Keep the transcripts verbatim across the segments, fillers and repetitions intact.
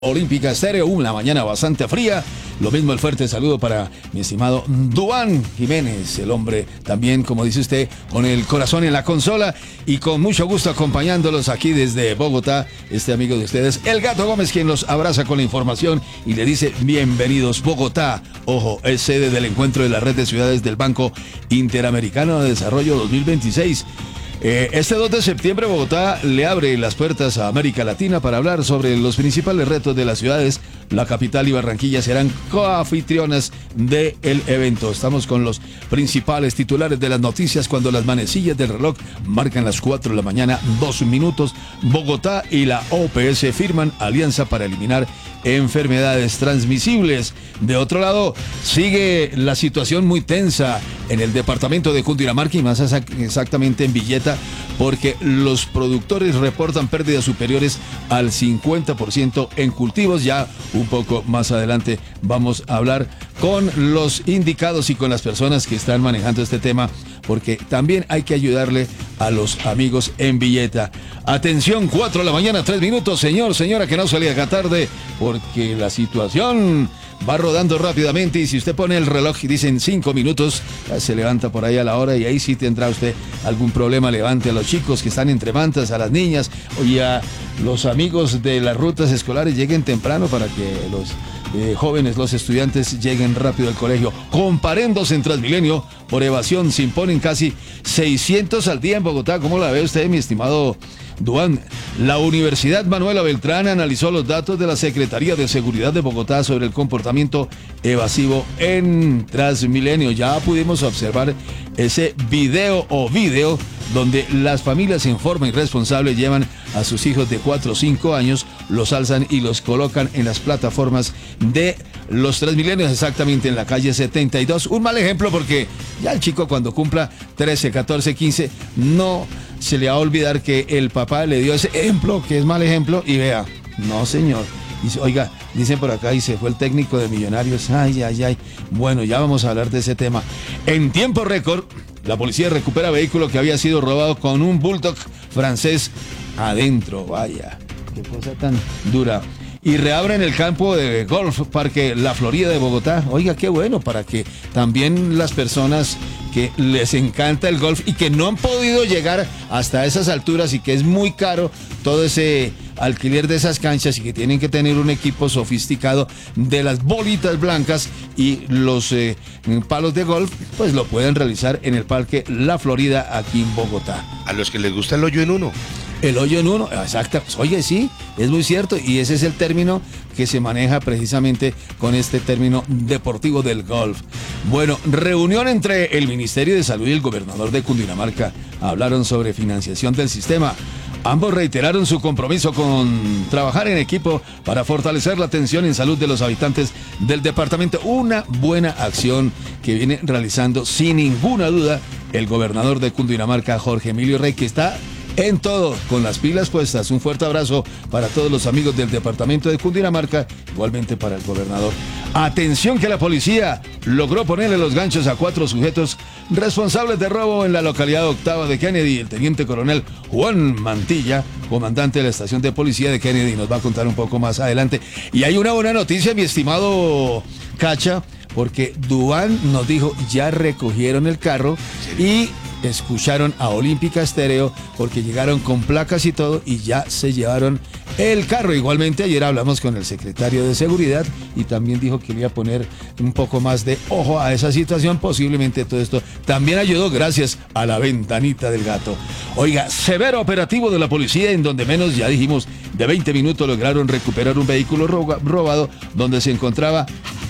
Olímpica Estéreo, una mañana bastante fría. Lo mismo el fuerte saludo para mi estimado Duván Jiménez, el hombre también, como dice usted, con el corazón en la consola y con mucho gusto acompañándolos aquí desde Bogotá, este amigo de ustedes, el Gato Gómez, quien los abraza con la información y le dice bienvenidos. Bogotá, ojo, es sede del encuentro de la red de ciudades del Banco Interamericano de Desarrollo dos mil veintiséis. Eh, este dos de septiembre Bogotá le abre las puertas a América Latina para hablar sobre los principales retos de las ciudades. La capital y Barranquilla serán coanfitrionas del evento. Estamos con los principales titulares de las noticias cuando las manecillas del reloj marcan las cuatro de la mañana, dos minutos. Bogotá y la O P S firman alianza para eliminar enfermedades transmisibles. De otro lado, sigue la situación muy tensa en el departamento de Cundinamarca y más exactamente en Villeta, porque los productores reportan pérdidas superiores al cincuenta por ciento en cultivos. Ya un poco más adelante vamos a hablar con los indicados y con las personas que están manejando este tema, porque también hay que ayudarle a los amigos en Villeta. Atención, cuatro de la mañana, tres minutos, señor, señora, que no salga acá tarde, porque la situación va rodando rápidamente y si usted pone el reloj y dicen cinco minutos, ya se levanta por ahí a la hora y ahí sí tendrá usted algún problema. Levante a los chicos que están entre mantas, a las niñas y a los amigos de las rutas escolares, lleguen temprano para que los eh, jóvenes, los estudiantes lleguen rápido al colegio. Comparendos en Transmilenio por evasión se imponen casi seiscientos al día en Bogotá. ¿Cómo la ve usted, mi estimado Duan? La Universidad Manuela Beltrán analizó los datos de la Secretaría de Seguridad de Bogotá sobre el comportamiento evasivo en Transmilenio. Ya pudimos observar ese video o video donde las familias en forma irresponsable llevan a sus hijos de cuatro o cinco años, los alzan y los colocan en las plataformas de los Transmilenios, exactamente en la calle setenta y dos. Un mal ejemplo porque ya el chico cuando cumpla trece, catorce, quince, no se le va a olvidar que el papá le dio ese ejemplo, que es mal ejemplo, y vea, no señor. Dice, oiga, dicen por acá, y se fue el técnico de Millonarios, ay, ay, ay. Bueno, ya vamos a hablar de ese tema. En tiempo récord, la policía recupera vehículo que había sido robado con un bulldog francés adentro. Vaya, qué cosa tan dura. Y reabren el campo de golf Parque La Florida de Bogotá. Oiga, qué bueno, para que también las personas que les encanta el golf y que no han podido llegar hasta esas alturas y que es muy caro todo ese alquiler de esas canchas y que tienen que tener un equipo sofisticado de las bolitas blancas y los eh, palos de golf, pues lo pueden realizar en el Parque La Florida aquí en Bogotá. A los que les gusta el hoyo en uno. El hoyo en uno, exacto. Oye, sí, es muy cierto. Y ese es el término que se maneja precisamente con este término deportivo del golf. Bueno, reunión entre el Ministerio de Salud y el gobernador de Cundinamarca. Hablaron sobre financiación del sistema. Ambos reiteraron su compromiso con trabajar en equipo para fortalecer la atención en salud de los habitantes del departamento. Una buena acción que viene realizando sin ninguna duda el gobernador de Cundinamarca, Jorge Emilio Rey, que está en todo, con las pilas puestas. Un fuerte abrazo para todos los amigos del departamento de Cundinamarca, igualmente para el gobernador. Atención que la policía logró ponerle los ganchos a cuatro sujetos responsables de robo en la localidad octava de Kennedy. El teniente coronel Juan Mantilla, comandante de la estación de policía de Kennedy, nos va a contar un poco más adelante. Y hay una buena noticia, mi estimado Cacha, porque Duván nos dijo, ya recogieron el carro y escucharon a Olímpica Estéreo porque llegaron con placas y todo y ya se llevaron el carro. Igualmente ayer hablamos con el secretario de Seguridad y también dijo que le iba a poner un poco más de ojo a esa situación. Posiblemente todo esto también ayudó gracias a la ventanita del gato. Oiga, severo operativo de la policía en donde menos, ya dijimos, de veinte minutos lograron recuperar un vehículo robado donde se encontraba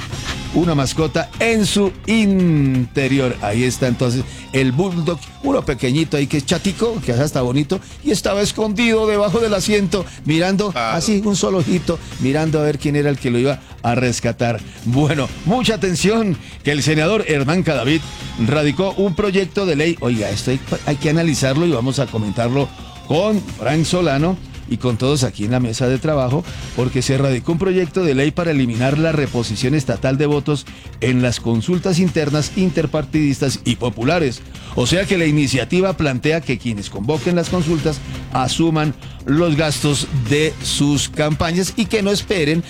una mascota en su interior. Ahí está entonces el bulldog, uno pequeñito ahí que es chatico, que ya está bonito, y estaba escondido debajo del asiento, mirando claro. Así, un solo ojito, mirando a ver quién era el que lo iba a rescatar. Bueno, mucha atención, que el senador Hernán Cadavid radicó un proyecto de ley. Oiga, esto hay, hay que analizarlo y vamos a comentarlo con Frank Solano y con todos aquí en la mesa de trabajo, porque se radicó un proyecto de ley para eliminar la reposición estatal de votos en las consultas internas, interpartidistas y populares. O sea que la iniciativa plantea que quienes convoquen las consultas asuman los gastos de sus campañas y que no esperen